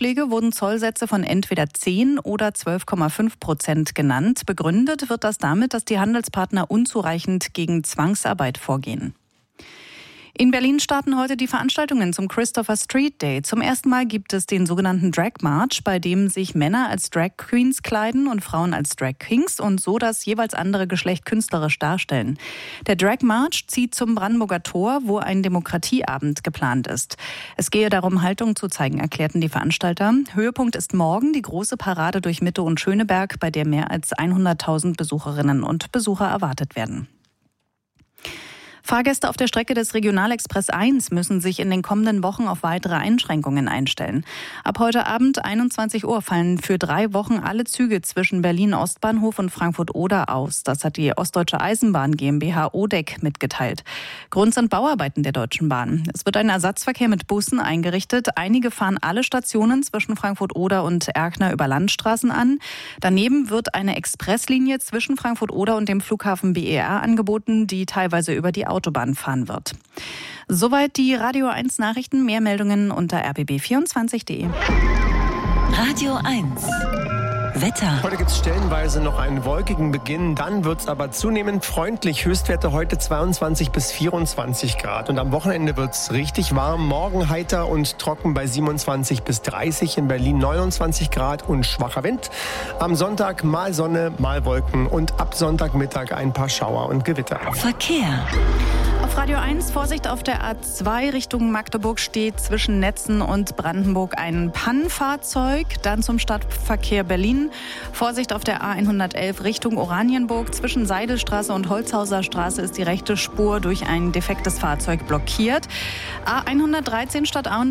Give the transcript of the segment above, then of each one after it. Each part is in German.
Vorschläge wurden Zollsätze von entweder 10 oder 12,5% genannt. Begründet wird das damit, dass die Handelspartner unzureichend gegen Zwangsarbeit vorgehen. In Berlin starten heute die Veranstaltungen zum Christopher Street Day. Zum ersten Mal gibt es den sogenannten Drag March, bei dem sich Männer als Drag Queens kleiden und Frauen als Drag Kings und so das jeweils andere Geschlecht künstlerisch darstellen. Der Drag March zieht zum Brandenburger Tor, wo ein Demokratieabend geplant ist. Es gehe darum, Haltung zu zeigen, erklärten die Veranstalter. Höhepunkt ist morgen die große Parade durch Mitte und Schöneberg, bei der mehr als 100.000 Besucherinnen und Besucher erwartet werden. Fahrgäste auf der Strecke des Regionalexpress 1 müssen sich in den kommenden Wochen auf weitere Einschränkungen einstellen. Ab heute Abend 21 Uhr fallen für 3 Wochen alle Züge zwischen Berlin Ostbahnhof und Frankfurt-Oder aus. Das hat die Ostdeutsche Eisenbahn GmbH ODEC mitgeteilt. Grund sind Bauarbeiten der Deutschen Bahn. Es wird ein Ersatzverkehr mit Bussen eingerichtet. Einige fahren alle Stationen zwischen Frankfurt-Oder und Erkner über Landstraßen an. Daneben wird eine Expresslinie zwischen Frankfurt-Oder und dem Flughafen BER angeboten, die teilweise über die Autobahn fahren wird. Soweit die Radio 1 Nachrichten. Mehr Meldungen unter rbb24.de. Radio 1 Wetter. Heute gibt es stellenweise noch einen wolkigen Beginn, dann wird es aber zunehmend freundlich. Höchstwerte heute 22 bis 24 Grad. Und am Wochenende wird es richtig warm. Morgen heiter und trocken bei 27 bis 30, in Berlin 29 Grad und schwacher Wind. Am Sonntag mal Sonne, mal Wolken und ab Sonntagmittag ein paar Schauer und Gewitter. Verkehr. Auf Radio 1 Vorsicht auf der A2 Richtung Magdeburg steht zwischen Netzen und Brandenburg ein Pannenfahrzeug. Dann zum Stadtverkehr Berlin. Vorsicht auf der A111 Richtung Oranienburg. Zwischen Seidelstraße und Holzhauser Straße ist die rechte Spur durch ein defektes Fahrzeug blockiert. A113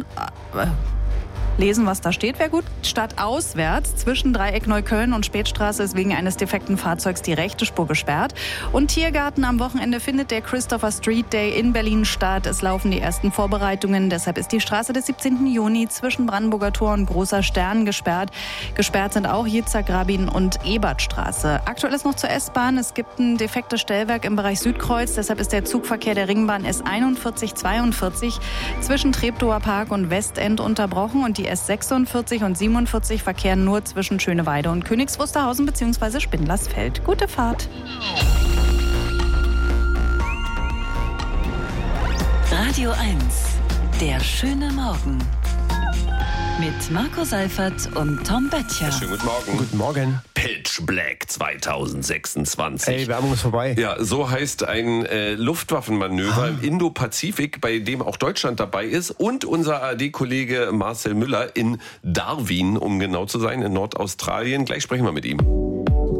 lesen, was da steht, wäre gut. Stadtauswärts zwischen Dreieck Neukölln und Spätstraße ist wegen eines defekten Fahrzeugs die rechte Spur gesperrt. Und Tiergarten am Wochenende findet der Christopher Street Day in Berlin statt. Es laufen die ersten Vorbereitungen. Deshalb ist die Straße des 17. Juni zwischen Brandenburger Tor und Großer Stern gesperrt. Gesperrt sind auch Yitzhak-Rabin und Ebertstraße. Aktuell ist noch zur S-Bahn. Es gibt ein defektes Stellwerk im Bereich Südkreuz. Deshalb ist der Zugverkehr der Ringbahn S41-42 zwischen Treptower Park und Westend unterbrochen. Und die S46 und 47 verkehren nur zwischen Schöneweide und Königs Wusterhausen bzw. Spindlersfeld. Gute Fahrt. Radio 1, der schöne Morgen. Mit Marco Seifert und Tom Böttcher. Schönen guten Morgen. Guten Morgen. Pitch Black 2026. Ey, Werbung ist vorbei. Ja, so heißt ein Luftwaffenmanöver im Indo-Pazifik, bei dem auch Deutschland dabei ist und unser ARD-Kollege Marcel Müller in Darwin, um genau zu sein, in Nordaustralien. Gleich sprechen wir mit ihm.